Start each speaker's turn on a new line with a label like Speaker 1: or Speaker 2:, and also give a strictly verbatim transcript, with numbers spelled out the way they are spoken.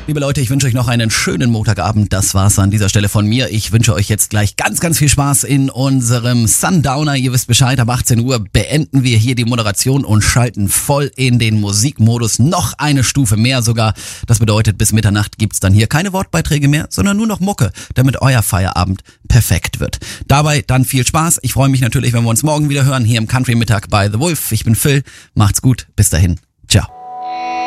Speaker 1: Liebe Leute, ich wünsche euch noch einen schönen Montagabend. Das war's an dieser Stelle von mir. Ich wünsche euch jetzt gleich ganz, ganz viel Spaß in unserem Sundowner. Ihr wisst Bescheid, ab achtzehn Uhr beenden wir hier die Moderation und schalten voll in den Musikmodus. Noch eine Stufe mehr sogar. Das bedeutet, bis Mitternacht gibt's dann hier keine Wortbeiträge mehr, sondern nur noch Mucke, damit euer Feierabend perfekt wird. Dabei dann viel Spaß. Ich freue mich natürlich, wenn wir uns morgen wieder hören hier im Country Mittag bei The Wolf. Ich bin Phil. Macht's gut. Bis dahin. Ciao.